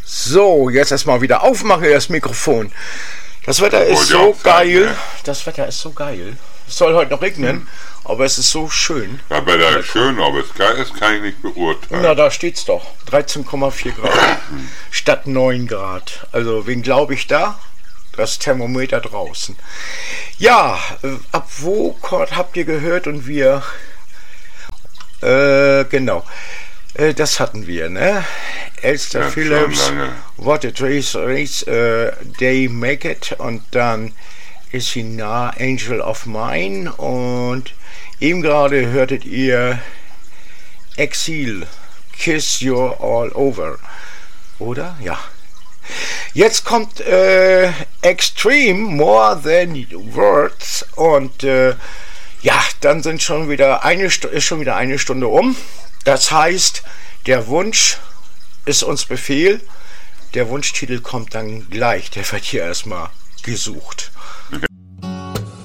So, jetzt erstmal wieder aufmachen, das Mikrofon. Das Wetter ist so geil. Das Wetter ist so geil. Es soll heute noch regnen, aber es ist so schön. Ja, Wetter ist schön, aber es geil ist, kann ich nicht beurteilen. Na, da steht's doch. 13,4 Grad statt 9 Grad. Also, wen glaube ich da? Das Thermometer draußen. Ja, ab wo habt ihr gehört und wir... genau. Das hatten wir, ne? Elster Ja, Phillips, What a Race They Make It, und dann ist sie nah, Angel of Mine, und eben gerade hörtet ihr Exile, Kiss You're All Over, oder? Ja. Jetzt kommt Extreme, More Than Words, und ja, dann sind schon wieder ist schon wieder eine Stunde um. Das heißt, der Wunsch ist uns Befehl. Der Wunschtitel kommt dann gleich. Der wird hier erstmal gesucht.